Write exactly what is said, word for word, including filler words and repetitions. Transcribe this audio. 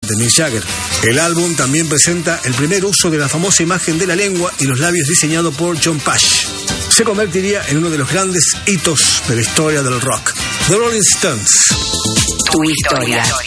de Mick Jagger. El álbum también presenta el primer uso de la famosa imagen de la lengua y los labios diseñado por John Pash. Se convertiría en uno de los grandes hitos de la historia del rock. The Rolling Stones. Tu historia.